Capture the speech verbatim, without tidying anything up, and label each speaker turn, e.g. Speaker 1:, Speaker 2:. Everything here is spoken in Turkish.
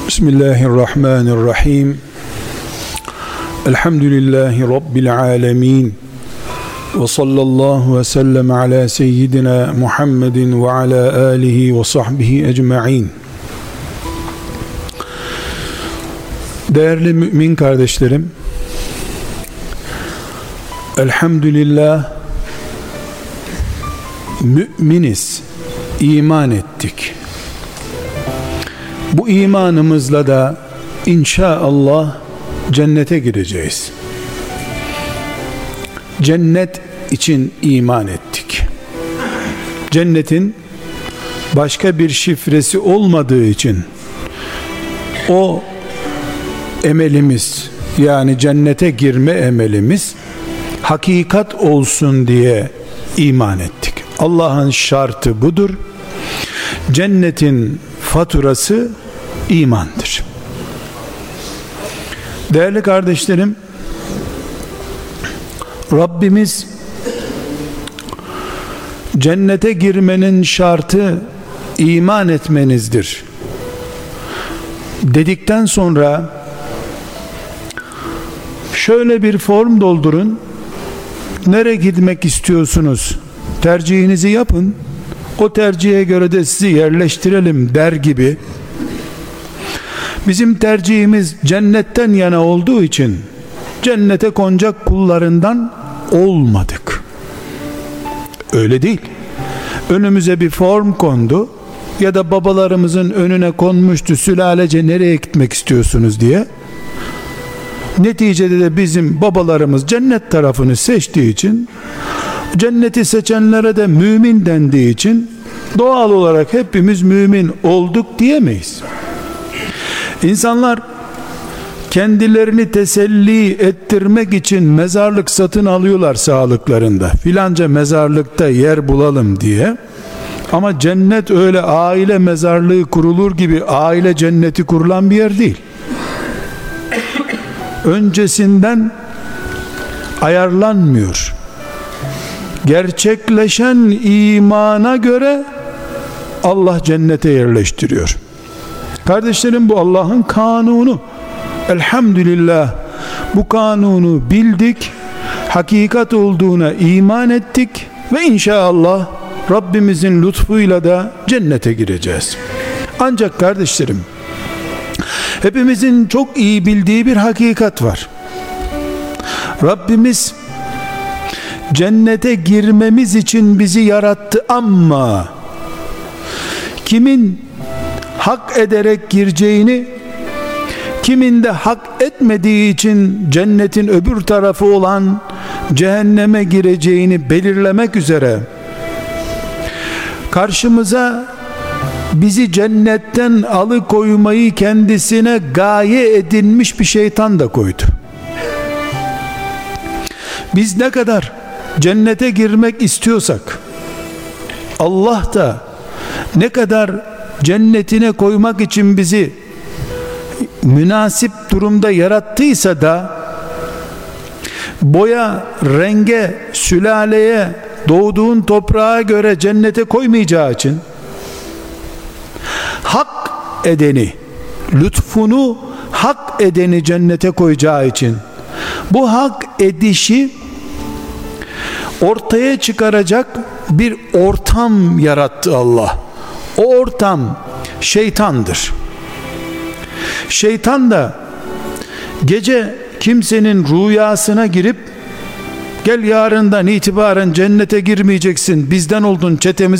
Speaker 1: Bismillahirrahmanirrahim. Elhamdülillahi Rabbil alemin. Ve sallallahu ve sellem ala seyyidina Muhammedin ve ala alihi ve sahbihi ecma'in. Değerli mümin kardeşlerim, elhamdülillah müminiz, iman ettik. Bu imanımızla da inşallah cennete gireceğiz. Cennet için iman ettik. Cennetin başka bir şifresi olmadığı için o emelimiz, yani cennete girme emelimiz hakikat olsun diye iman ettik. Allah'ın şartı budur. Cennetin faturası imandır. Değerli kardeşlerim, Rabbimiz cennete girmenin şartı iman etmenizdir dedikten sonra şöyle bir form doldurun, nereye gitmek istiyorsunuz, tercihinizi yapın, o tercihe göre de sizi yerleştirelim der gibi, bizim tercihimiz cennetten yana olduğu için cennete konacak kullarından olmadık. Öyle değil. Önümüze bir form kondu ya da babalarımızın önüne konmuştu, sülalece nereye gitmek istiyorsunuz diye. Neticede de bizim babalarımız cennet tarafını seçtiği için, cenneti seçenlere de mümin dendiği için doğal olarak hepimiz mümin olduk diyemeyiz. İnsanlar kendilerini teselli ettirmek için mezarlık satın alıyorlar sağlıklarında. Filanca mezarlıkta yer bulalım diye. Ama cennet öyle aile mezarlığı kurulur gibi aile cenneti kurulan bir yer değil. Öncesinden ayarlanmıyor. Gerçekleşen imana göre Allah cennete yerleştiriyor. Kardeşlerim, bu Allah'ın kanunu. Elhamdülillah bu kanunu bildik, hakikat olduğuna iman ettik ve inşallah Rabbimizin lütfuyla da cennete gireceğiz. Ancak kardeşlerim, hepimizin çok iyi bildiği bir hakikat var. Rabbimiz cennete girmemiz için bizi yarattı ama kimin hak ederek gireceğini, kimin de hak etmediği için cennetin öbür tarafı olan cehenneme gireceğini belirlemek üzere karşımıza bizi cennetten alıkoymayı kendisine gaye edinmiş bir şeytan da koydu. Biz ne kadar cennete girmek istiyorsak, Allah da ne kadar cennetine koymak için bizi münasip durumda yarattıysa da boya, renge, sülaleye, doğduğun toprağa göre cennete koymayacağı için, hak edeni, lütfunu hak edeni cennete koyacağı için, bu hak edişi ortaya çıkaracak bir ortam yarattı Allah. O ortam şeytandır. Şeytan da gece kimsenin rüyasına girip gel yarından itibaren cennete girmeyeceksin, bizden oldun, çetemiz